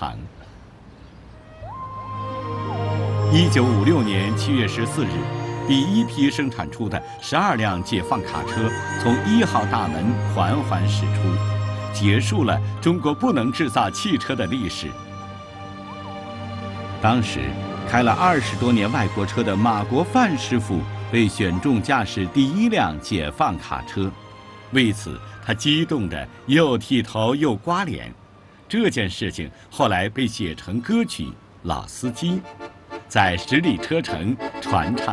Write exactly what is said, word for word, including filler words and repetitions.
场。一九五六年七月十四日，第一批生产出的十二辆解放卡车从一号大门缓缓驶出，结束了中国不能制造汽车的历史。当时，开了二十多年外国车的马国范师傅被选中驾驶第一辆解放卡车，为此他激动得又剃头又刮脸。这件事情后来被写成歌曲《老司机》，在十里车城传唱。